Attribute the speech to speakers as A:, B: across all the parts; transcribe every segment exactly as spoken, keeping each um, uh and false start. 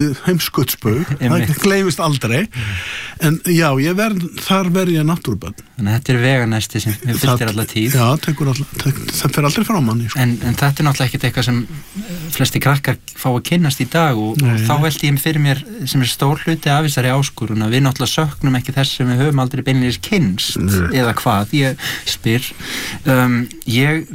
A: svolítið heimskautsbaug, það gleymist aldrei, en já, ég verð, þar verð ég náttúrubörn.
B: Þannig að þetta er veganesti sem við fylgir alla tíð.
A: Já, tekur alla, tek, það fer aldrei frá manni. Sko.
B: En, en þetta er náttúrulega ekkert eitthvað sem flesti krakkar fá að kynnast í dag og, og þá veldi ég fyrir mér sem er stór hluti af þessari áskorun að við náttúrulega söknum ekki þess sem við höfum aldrei beinlega kynst Nei. Eða hvað, ég spyr. Um, ég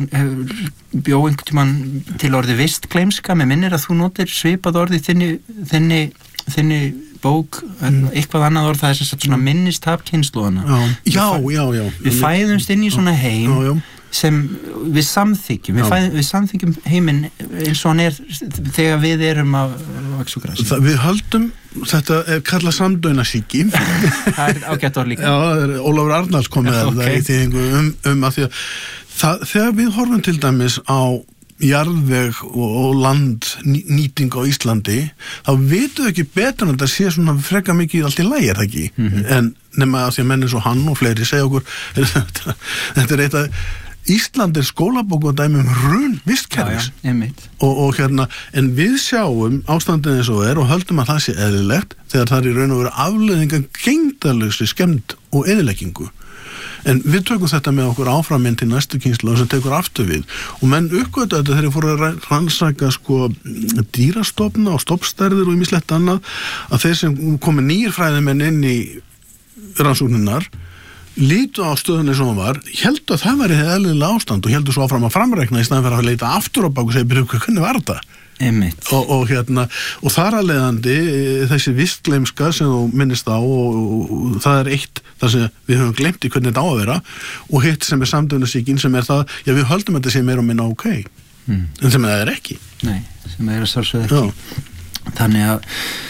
B: bjó einhvern tímann til orðið vistgleymska, með minnir að þú notir svipað orðið þinni, þinni, þinni bók, en eitthvað annað orð, það er sem sagt svona minnistap kynslóðana.
A: Já, já, já.
B: Við fæðumst inn í svona heim já, já. Sem við samþykjum, við, fæð, við samþykjum heiminn eins og hann er þegar við erum að vaxa úr grasi.
A: Við höldum, þetta er kallað samdaunasýki.
B: Það er ágætt orð líka.
A: Já, það er Ólafur Arnalds komið að það í þýðingu um, um að því að það, þegar við horfum til dæmis á jarðveg og, og landnýting á Íslandi, þá vitum við ekki betur en þetta sé svona freka mikið allt í lagi, er það ekki? Mm-hmm. En nema að því að menn eins og hann og fleiri segja okkur, þetta er eitt að Ísland er skólabók og dæmi um hrun vistkerfis og, og hérna, en við sjáum ástandið eins og er og höldum að það sé eðlilegt þegar það er í raun og veru afleiðingar gegndarlausri skemmd og eðileggingu. En við tökum þetta með okkur áframinn til næstu kynslu sem tekur aftur við og menn uppgötu þetta þegar ég fór að rannsaka sko dýrastofna og stofnstærðir og ýmislegt annað að þeir sem komi nýr fræðimenn inn í rannsóknirnar lítu á stöðunni sem hún var, heldur að það væri eðlilega ástand og heldur svo áfram að framreikna í staðan fyrir að leita aftur á bak og segja, byrju, hvernig var þetta?
B: Einmitt.
A: Og, og hérna, og þar að leiðandi þessi vistgleymska sem þú minnist á og, og, og það er eitt þar sem við höfum gleymt í hvernig þetta á að vera og hitt sem er samdögnasýkin sem er það, já við höldum að þetta sé meira og minna ok, mm. en sem það er ekki.
B: Nei, sem það er að sjálfsögðu ekki. Já. Þannig að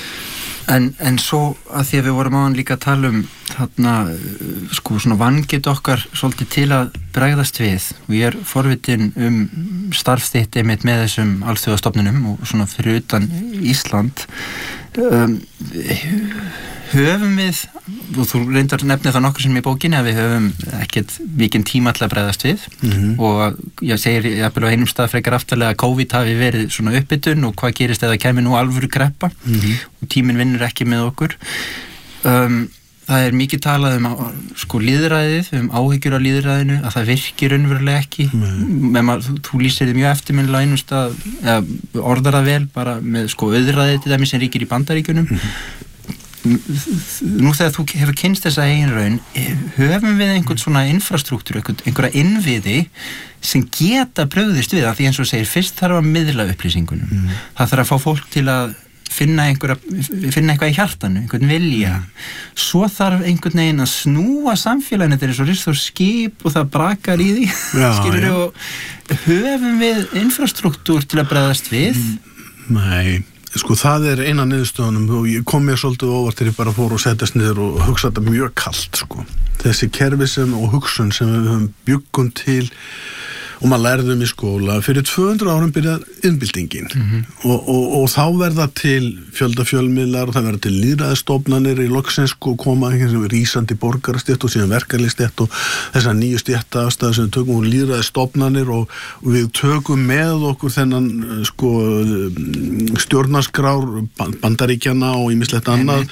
B: En, en svo að því að við vorum áðan líka að tala um þarna, sko, svona vangit okkar svolítið til að bregðast við og ég er forvitin um starf þitt einmitt með þessum alþjóðastofnunum og svona fyrir utan Ísland. Um, höfum við, og þú reyndar nefnir það nokkur sem í bókinni að við höfum ekkert mikinn tíma til að bregðast við mm-hmm. og ég segir jafnvel á einum stað frekar aftarlega að COVID hafi verið svona uppbytun og hvað gerist eða kemur nú alvöru kreppa mm-hmm. og tíminn vinnur ekki með okkur. Um, það er mikið talað um sko lýðræðið, um áhyggjur á lýðræðinu, að það virkir raunverulega ekki. Mm. Maður, þú, þú lýsir þið mjög eftirminnilega einum stað, eða orðar það vel bara með sko auðræðið til dæmis sem ríkir í Bandaríkjunum. Mm. Nú þegar þú hefur kynst þessa eigin raun, höfum við einhvern svona infrastruktúr, einhverja innviði sem geta brugðist við, af því eins og segir, fyrst þarf að miðla upplýsingunum. Mm. Það þarf að fá fólk til að finna einhverja, finna eitthvað í hjartanu, einhvern vilja. Mm. Svo þarf einhvern veginn að snúa samfélaginu, þetta er eins og ristur skip og það brakar í því. Já, skilur við, og höfum við infrastruktúr til að bregðast við?
A: Nei. Sko það er eina niðurstöðunum og ég kom mér svolítið óvart þegar ég bara fór og settast niður og hugsa þetta mjög kalt sko. Þessi kerfi sem og hugsun sem við höfum bjuggum til og maður lærðum í skóla fyrir tvö hundruð árum byrjar innbyltingin mm-hmm. og, og, og þá verða til fjöldafjölmiðlar og það verða til lýðræðisstofnanir í loksins og koma rísandi borgarastétt og síðan verkalýðsstétt og þessar nýju stéttastæður sem við tökum og lýðræðisstofnanir og, og við tökum með okkur þennan sko stjórnarskrár Bandaríkjanna og ýmislegt annað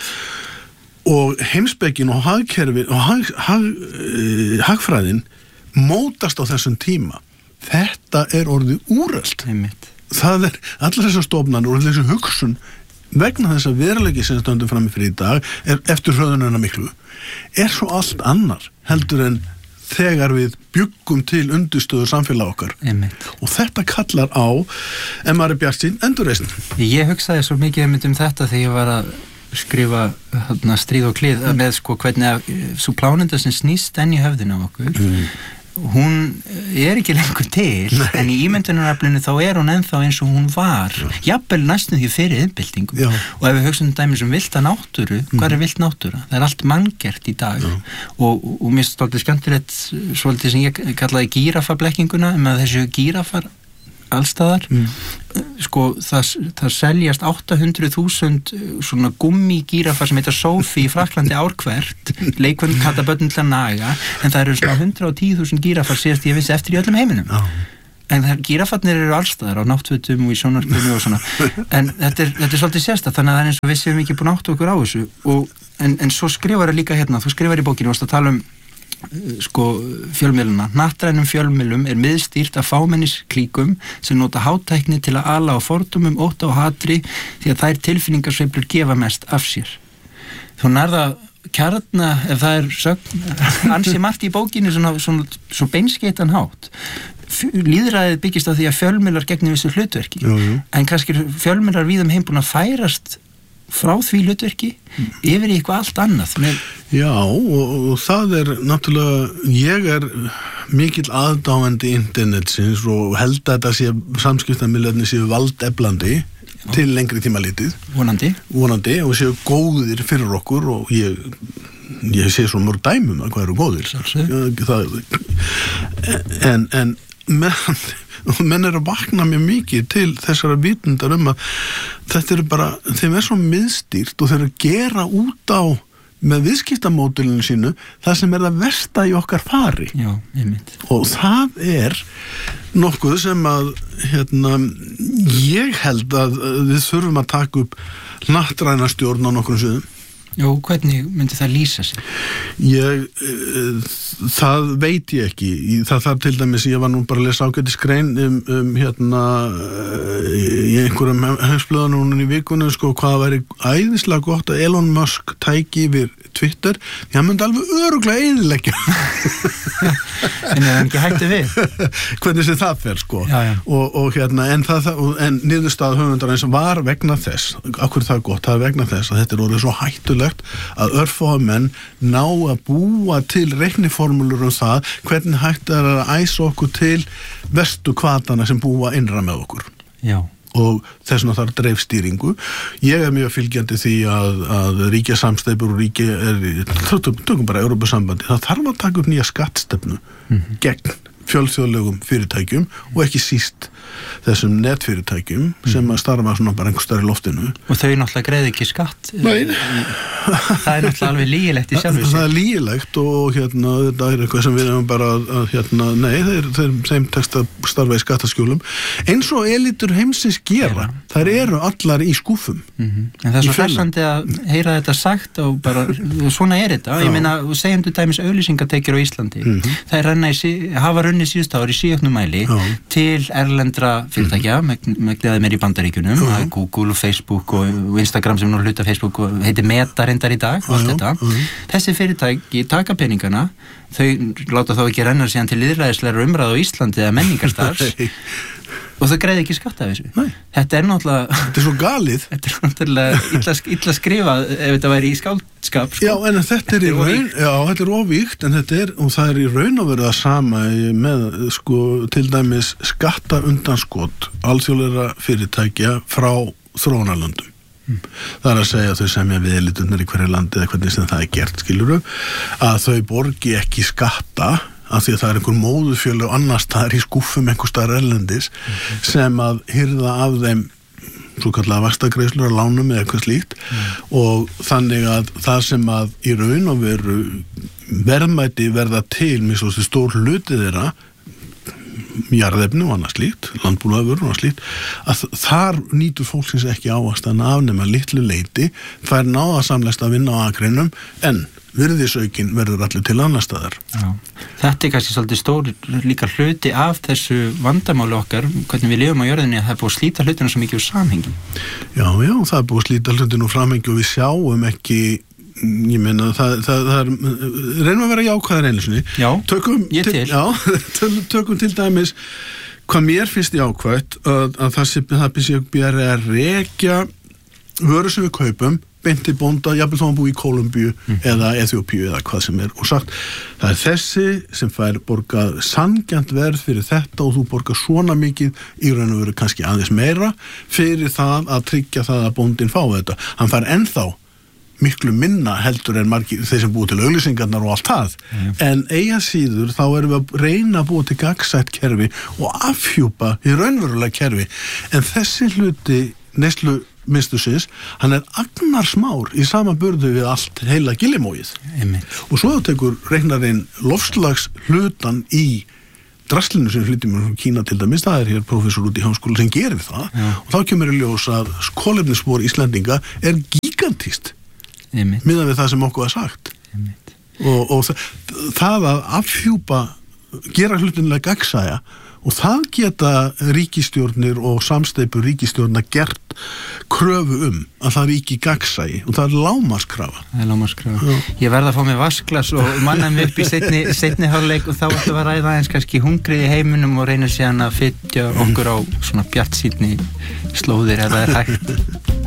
A: og heimspekin og hagkerfi og hag, hag, hagfræðin mótast á þessum tíma. Þetta er orðið úrelt.
B: Einmitt.
A: Það er allar þessar stofnanir og þessi hugsun vegna þess að veruleiki sem stöndum fram í fyrir í dag er eftir hröðunina miklu er svo allt annar heldur en þegar við bjuggum til undirstöður samfélag okkar.
B: Einmitt.
A: Og þetta kallar á en maður er bjartsýn endurreisn.
B: Ég hugsaði svo mikið um þetta þegar ég var að skrifa hérna, stríð og klið mm. með sko hvernig að svo plánenda sem snýst enn í höfðinu á okkur mm. hún er ekki lengur til Nei. En í ímyndunaraflinu þá er hún ennþá eins og hún var Já. Jafnvel næstum því fyrir iðnbyltingu og ef við hugsaum dæmis um villta náttúru mm. hvað er vilt náttúra? Það er allt manngert í dag Já. og, og mér er stoltið skemmtilegt svolítið sem ég kallaði gírafablekkinguna um að þessu gírafar allstaðar mm. sko það, það seljast átta hundruð þúsund svona gummigírafar sem heita Sophie í Frakklandi árkvert leikvönd kalla börn til að naga en það eru svona hundrað og tíu þúsund gírafar síðast ég vissi eftir í öllum heiminum
A: oh.
B: en gíraffarnir eru allstaðar á náttfötum og í sjónvarpinu og svona en þetta er, þetta er svolítið sérstakt þannig að það er eins og við séum ekki búin átt okkur á þessu og, en, en svo skrifar það líka hérna þú skrifar í bókinu og varst að tala um sko fjölmiðluna hnattrænum fjölmiðlum er miðstýrt af fámennisklíkum sem nota hátækni til að ala á fordómum, ótta og hatri því að þær tilfinningarsveiflur gefa mest af sér þú nærða kjarna ef það er sögn ansi margt í bókinu svona, svona, svona beinskeitan hátt lýðræðið byggist á því að fjölmiðlar gegnum vissu hlutverki
A: jú, jú.
B: en kannski fjölmiðlar víðum heim búin að færast frá því hlutverki mm. yfir í eitthvað allt annað með...
A: Já, og, og það er náttúrulega, ég er mikill aðdáandi internetsins og held að þetta sé samskiptamiljarnir séu valdeflandi Já. Til lengri tíma litið
B: vonandi.
A: vonandi og séu góðir fyrir okkur og ég ég sé svo mörg dæmum að hvað eru góðir það, en, en menn, menn er að vakna mjög mikið til þessara vitundar um að þetta eru bara, þeim er svo miðstýrt og þeir eru að gera út á með viðskiptamódulinu sínu það sem er það versta í okkar fari
B: Já, einmitt. Og
A: það er nokkuð sem að hérna, ég held að við þurfum að taka upp hnattræna stjórn á nokkrum sviðum
B: Jó, hvernig myndi það lýsa sig?
A: Ég, e, það veit ég ekki. Það þarf til dæmis, ég var nú bara að lesa ágætis grein um, um hérna, í einhverjum heimsblöðanum í vikunum, sko, hvað væri æðislega gott að Elon Musk tæki yfir Twitter, því hann myndi alveg örugglega eyðileggja.
B: En er hann ekki hætti við?
A: Hvernig sem það fer, sko.
B: Já, já.
A: Og, og hérna, en það, en niðurstaða höfundar eins var vegna þess, akkur það er gott, það er vegna þess að þetta er orðið svo hættulegt að örfáa menn ná að búa til reikniformúlur um það hvernig hægt er að æsa okkur til verstu hvatana sem búa innra með okkur.
B: Já.
A: Og þess vegna þarf dreifstýringu. Ég er mjög fylgjandi því að, að ríkjasamsteypur og ríki er, tökum bara Evrópusambandi, það þarf að taka upp nýja skattstefnu mm-hmm. gegn fjölþjóðlegum fyrirtækjum og ekki síst þessum netfyrirtækjum mm. sem að starfa svona bara einhver starf í loftinu.
B: Og þau náttúrulega greiði ekki skatt.
A: Nei.
B: Það er náttúrulega alveg lýgilegt í sjálfu sig.
A: Það er lýgilegt og hérna þetta er eitthvað sem við erum bara að hérna, nei, þeir, þeir þeim tekst að starfa í skattaskjólum. Eins og elitur heimsins gera, ja. Þær eru allar í skúfum. Mm-hmm. En
B: það er svo hressandi að heyra þetta sagt og bara, svona er þetta. Já. Ég meina, segjum til dæmis auglýsingatekjur á Íslandi. Mm-hmm. Það er renna í, hafa runni síðust ári í síauknum mæli Já. Til erlendra fyrirtækja, mm-hmm. megniðaði meir í Bandaríkjunum, mm-hmm. Google og Facebook og, og Instagram sem nú hluta Facebook og heitir Meta reyndar í dag, allt mm-hmm. þetta. Mm-hmm. Þessi fyrirtæki taka peningana, þau láta þá ekki renna síðan til lýðræðislegar umræðu á Íslandi eða menningarstarfs og þau greiði ekki skatt af þessu. Nei. Þetta er náttúrulega...
A: Þetta er svo galið.
B: Þetta er náttúrulega illa, illa skrifað ef þetta væri í skáldskap. Sko.
A: Já, en þetta er í raun... Já, þetta er ovíkt, en þetta er... Og það er í raun að vera það sama með, sko, til dæmis skatta undanskot alþjóðlegra fyrirtækja frá þróunarlöndum. Mm. Það er að segja að þau semja við eliturnar í hverju landi eða hvernig sem það er gert, skilurðu, að þau borgi ekki skatta af því að það er einhver móðufjölu annars staðar í skúffum einhver staðar erlendis mm-hmm. sem að hirða af þeim svo kallega vaxtagreiðslur að lánum eða eitthvað slíkt mm. og þannig að það sem að í raun og veru verðmæti verða til með svo stór hluti þeirra jarðefni og annað slíkt, landbúnaðarvörur og annað slíkt, að þar nýtur fólksins ekki ávaxtan af nema litlu leyti, það er náða samlegst að vinna á akreinum en virðisaukin verður allir til annar staðar.
B: Já. Þetta er kannski svolítið stór líka hluti af þessu vandamáli okkar, hvernig við lifum á jörðinni að það er búið að slíta hlutina svo mikið úr samhengi.
A: Já, já, það er búið að slíta hlutina úr samhengi og við sjáum ekki, ég meina, það, það, það er, reynum að vera jákvæðar einu sinni.
B: Já,
A: tökum
B: ég til.
A: Já, tökum til dæmis, hvað mér finnst jákvætt að, að það sem það byrja að rekja vöru sem við kaupum beinti bónda, jafnvel þá hann búið í Kólumbíu mm. eða Eþíópíu eða hvað sem er og sagt, það er þessi sem fær borgað sanngjarnt verð fyrir þetta og þú borgar svona mikið í raun og veru kannski aðeins meira fyrir það að tryggja það að bóndin fá þetta. Hann fær ennþá miklu minna heldur en margir þeir sem búið til auglýsingarnar og allt það mm. en eiga síður þá erum við að reyna að búið til gagsætt kerfi og afhjúpa í raunverulega kerfi en þessi hluti neyslu mistusins, hann er agnarsmár í sama burðu við allt heila gillimóið. Og svo tekur reiknarinn lofslags hlutan í draslinu sem flytjum frá Kína til dæmis, það er hér prófessor út í háskóla sem gerir það
B: Já.
A: og þá kemur í ljós að kolefnisspor Íslendinga er gigantískt miðað við það sem okkur var sagt
B: Einmitt.
A: og, og það, það að afhjúpa gera hlutinlega gagnsæja og það geta ríkisstjórnir og samsteypur ríkisstjórna gert kröfu um að það ríki gagnsæi og það er lágmarkskrafa.
B: Það er lágmarkskrafa. Ég verð að fá mig vasklas og manna mig upp í seinni, seinni hálfleik og þá ætlum við að ræða eins kannski hungrið í heiminum og reyna síðan að fytja okkur á svona bjartsýnni slóðir ef það er hægt.